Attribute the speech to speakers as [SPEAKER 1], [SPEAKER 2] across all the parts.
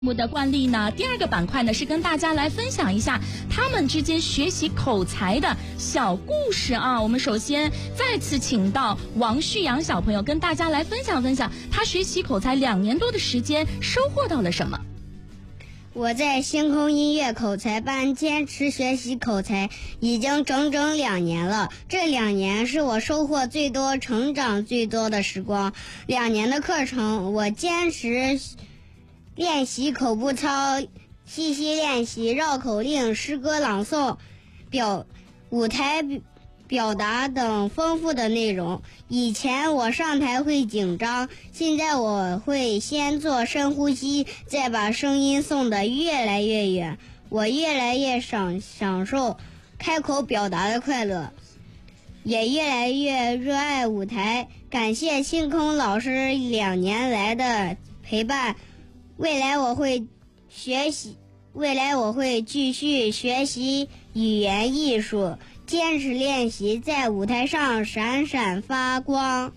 [SPEAKER 1] 目的惯例呢，第二个板块呢是跟大家来分享一下他们之间学习口才的小故事啊。我们首先再次请到王旭阳小朋友跟大家来分享他学习口才2年多的时间收获到了什么。
[SPEAKER 2] 我在星空音乐口才班坚持学习口才已经整整2年了，这2年是我收获最多、成长最多的时光。2年的课程，我坚持练习口部操，细细练习绕口令、诗歌朗诵、舞台表达等丰富的内容。以前我上台会紧张，现在我会先做深呼吸，再把声音送得越来越远。我越来越享受开口表达的快乐，也越来越热爱舞台。感谢星空老师2年来的陪伴，未来我会继续学习语言艺术，坚持练习，在舞台上闪闪发光。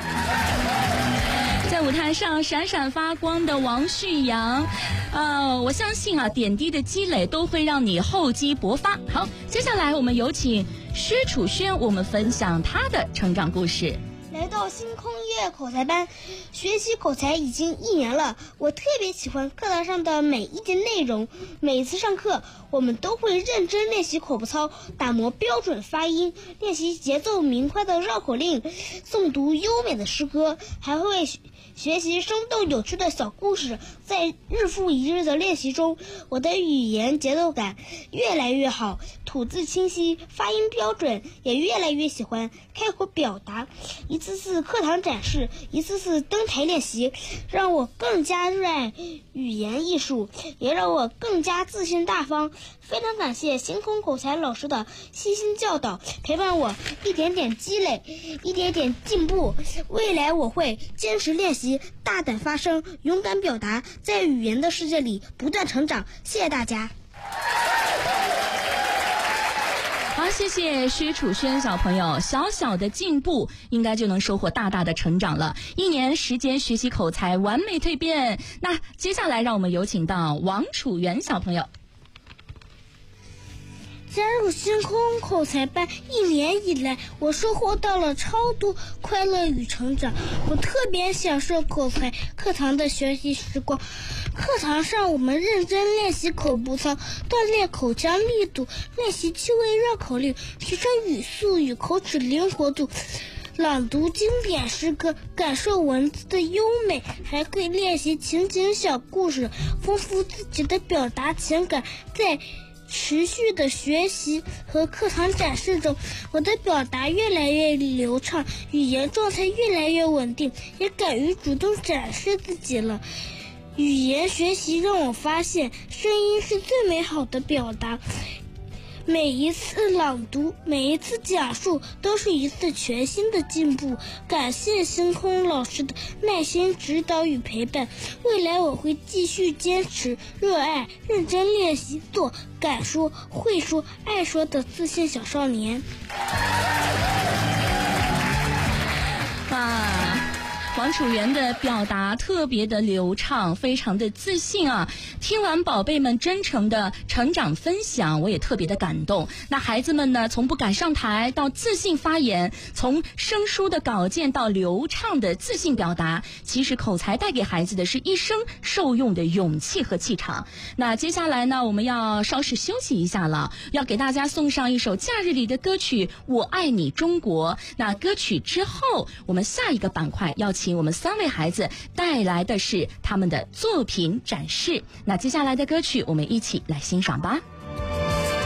[SPEAKER 1] 在舞台上闪闪发光的王旭阳，我相信啊，点滴的积累都会让你厚积薄发。好，接下来我们有请薛楚轩，我们分享他的成长故事。
[SPEAKER 3] 来到星空音乐口才班，学习口才已经1年了。我特别喜欢课堂上的每一节内容，每次上课我们都会认真练习口部操，打磨标准发音，练习节奏明快的绕口令，诵读优美的诗歌，还会学习生动有趣的小故事。在日复一日的练习中，我的语言节奏感越来越好，吐字清晰，发音标准，也越来越喜欢开口表达。一次次课堂展示，一次次登台练习，让我更加热爱语言艺术，也让我更加自信大方。非常感谢星空口才老师的悉心教导，陪伴我一点点积累，一点点进步。未来我会坚持练习，大胆发声，勇敢表达，在语言的世界里不断成长。谢谢大家。
[SPEAKER 1] 好，谢谢薛楚轩小朋友，小小的进步应该就能收获大大的成长了。1年时间学习口才，完美蜕变。那接下来让我们有请到王楚元小朋友。
[SPEAKER 3] 加入星空口才班1年以来，我收获到了超多快乐与成长。我特别享受口才课堂的学习时光。课堂上我们认真练习口部操，锻炼口腔力度，练习趣味绕口令，提升语速与口齿灵活度，朗读经典诗歌，感受文字的优美，还会练习情景小故事，丰富自己的表达情感。在持续的学习和课堂展示中，我的表达越来越流畅，语言状态越来越稳定，也敢于主动展示自己了。语言学习让我发现，声音是最美好的表达。每一次朗读，每一次讲述，都是一次全新的进步。感谢星空老师的耐心指导与陪伴，未来我会继续坚持、热爱、认真练习，做敢说、会说、爱说的自信小少年。
[SPEAKER 1] 王楚元的表达特别的流畅，非常的自信啊！听完宝贝们真诚的成长分享，我也特别的感动。那孩子们呢，从不敢上台到自信发言，从生疏的稿件到流畅的自信表达，其实口才带给孩子的是一生受用的勇气和气场。那接下来呢，我们要稍事休息一下了，要给大家送上一首假日里的歌曲《我爱你中国》。那歌曲之后，我们下一个板块要请我们3位孩子带来的是他们的作品展示。那接下来的歌曲我们一起来欣赏吧。